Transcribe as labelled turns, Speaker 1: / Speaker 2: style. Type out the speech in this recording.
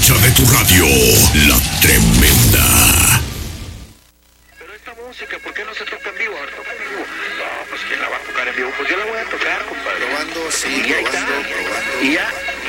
Speaker 1: escucha de tu radio, La Tremenda.
Speaker 2: Pero esta música, ¿por qué no se toca en vivo? A ver, toca en vivo. No, pues ¿quién la va a tocar en vivo? Pues yo la voy a tocar, compadre.
Speaker 3: Probando, sí,
Speaker 2: y ahí
Speaker 3: probando,
Speaker 2: está.
Speaker 3: probando.
Speaker 2: Y ya,